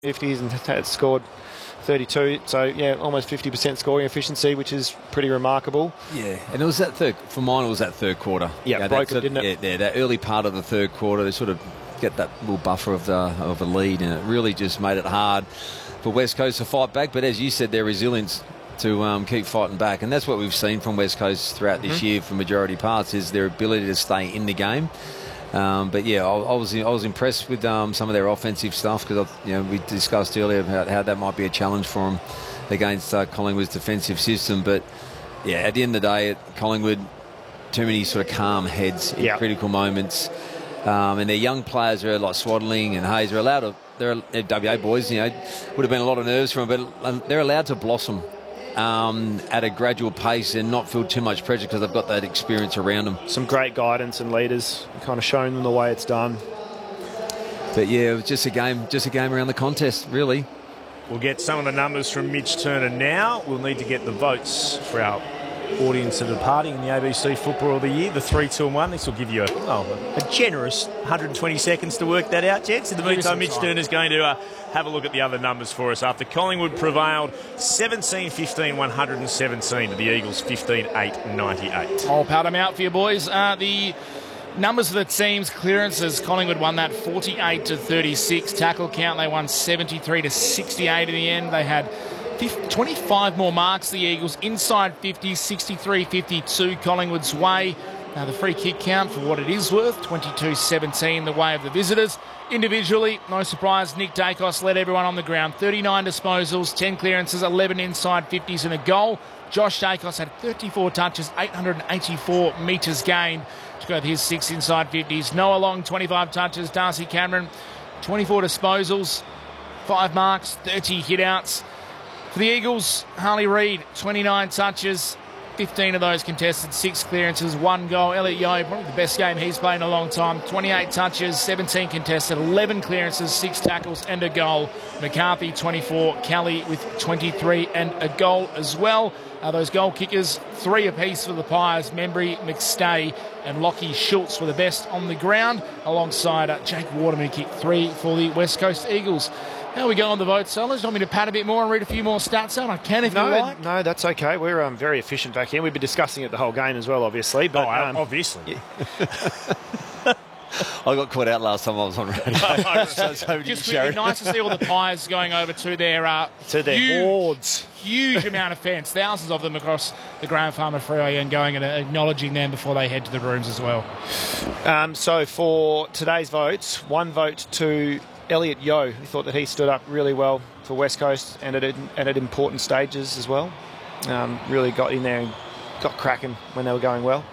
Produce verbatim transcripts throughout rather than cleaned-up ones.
fifties and had scored thirty-two, so yeah, almost fifty percent scoring efficiency, which is pretty remarkable. Yeah, and it was that third, for mine it was that third quarter. Yeah, yeah broke it, sort, didn't it? Yeah, yeah, that early part of the third quarter, they sort of get that little buffer of the of a lead, and it really just made it hard for West Coast to fight back. But as you said, their resilience to um, keep fighting back, and that's what we've seen from West Coast throughout mm-hmm. this year for majority parts, is their ability to stay in the game. Um, but yeah, I, I was I was impressed with um, some of their offensive stuff, because you know we discussed earlier about how that might be a challenge for them against uh, Collingwood's defensive system. But yeah, at the end of the day, at Collingwood, too many sort of calm heads in yep. critical moments, um, and their young players are like Swaddling and Hayes are allowed to. They're, they're W A boys, you know, would have been a lot of nerves for them, but they're allowed to blossom Um, at a gradual pace and not feel too much pressure, because they've got that experience around them. Some great guidance and leaders, kind of showing them the way it's done. But yeah, it was just a game, just a game around the contest, really. We'll get some of the numbers from Mitch Turner now. We'll need to get the votes for our audience that are departing in the A B C Football of the Year, the three, two and one. This will give you a, oh, a generous one hundred twenty seconds to work that out, gents. In the meantime, Mitch Turner's going to uh, have a look at the other numbers for us. After Collingwood prevailed seventeen fifteen, one hundred seventeen to the Eagles fifteen eight, ninety-eight. I'll pout them out for you, boys. Uh, the numbers for the team's clearances, Collingwood won that forty-eight to thirty-six. Tackle count, they won seventy-three to sixty-eight in the end. They had twenty-five more marks, the Eagles. Inside fifty, sixty-three fifty-two Collingwood's way. Now the free kick count, for what it is worth, twenty-two seventeen the way of the visitors. Individually, no surprise, Nick Dacos led everyone on the ground. thirty-nine disposals, ten clearances, eleven inside fifties and a goal. Josh Dacos had thirty-four touches, eight hundred eighty-four metres gained to go with his six inside fifties. Noah Long, twenty-five touches. Darcy Cameron, twenty-four disposals, five marks, thirty hit-outs. For the Eagles, Harley Reid, twenty-nine touches, fifteen of those contested, six clearances, one goal. Elliot Yeo, probably the best game he's played in a long time, twenty-eight touches, seventeen contested, eleven clearances, six tackles and a goal. McCarthy, twenty-four, Kelly with twenty-three and a goal as well. Uh, those goal kickers, three apiece for the Pies. Membry, McStay and Lockie Schultz were the best on the ground, alongside uh, Jake Waterman, who kicked three for the West Coast Eagles. How we go on the vote, sellers? Do you want me to pat a bit more and read a few more stats out? I can if no, you like. No, that's okay. We're um, very efficient back here. We've been discussing it the whole game as well, obviously. But, oh, um, obviously. Yeah. I got caught out last time I was on radio. so, so Just really nice to see all the Pies going over to their, uh, to their huge, hordes. huge amount of fans, thousands of them across the Graham Farmer Freeway, and going and acknowledging them before they head to the rooms as well. Um, so for today's votes, one vote to Elliot Yeo, who thought that he stood up really well for West Coast and at, and at important stages as well. Um, really got in there and got cracking when they were going well.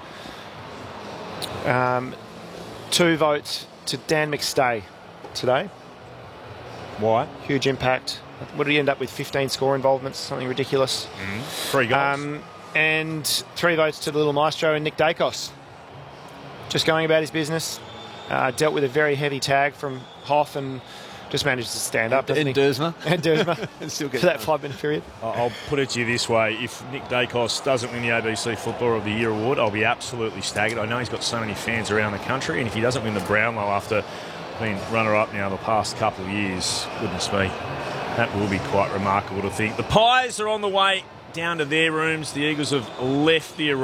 Um, two votes to Dan McStay today. Why? Huge impact. What did he end up with? fifteen score involvements, something ridiculous. Mm. Three goals. Um, and three votes to the little maestro and Nick Dacos. Just going about his business. Uh, dealt with a very heavy tag from Hoff and just managed to stand up. And Dersma. And Dersma. Still for that five-minute period. I'll put it to you this way. If Nick Dacos doesn't win the A B C Footballer of the Year award, I'll be absolutely staggered. I know he's got so many fans around the country, and if he doesn't win the Brownlow after being runner-up now the past couple of years, goodness me, that will be quite remarkable to think. The Pies are on the way down to their rooms. The Eagles have left the arena.